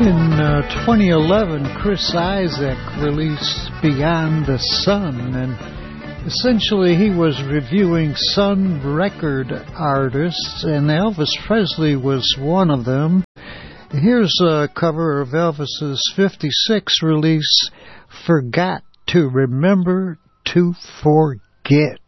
In 2011, Chris Isaak released Beyond the Sun, and essentially he was reviewing Sun record artists, and Elvis Presley was one of them. Here's a cover of Elvis's 56 release, Forgot to Remember to Forget.